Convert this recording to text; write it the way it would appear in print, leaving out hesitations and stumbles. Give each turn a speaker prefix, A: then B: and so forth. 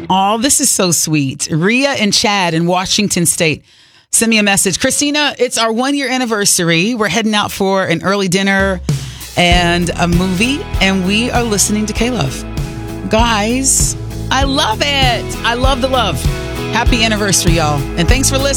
A: Oh, this is so sweet. Rhea and Chad in Washington State send me a message. Christina, it's our 1-year anniversary. We're heading out for an early dinner and a movie, and we are listening to K-Love. Guys, I love it. I love the love. Happy anniversary, y'all. And thanks for listening.